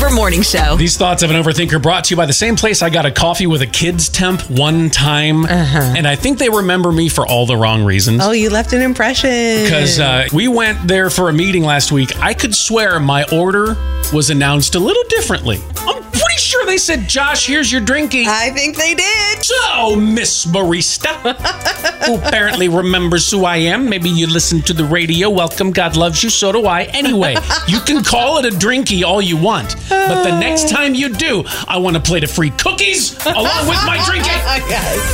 Oliver Morning Show. These thoughts of an overthinker brought to you by the same place I got a coffee with a kids temp one time. And I think they remember me for all the wrong reasons. Oh, you left an impression. Because we went there for a meeting last week. I could swear my order was announced a little differently. I'm pretty sure they said, Josh, here's your drinky. I think they did. So, Miss Barista, who apparently remembers who I am. Maybe you listen to the radio. Welcome. God loves you. So do I. Anyway, you can call it a drinky all you want. But the next time you do, I want a plate of free cookies along with my drinky. Yes.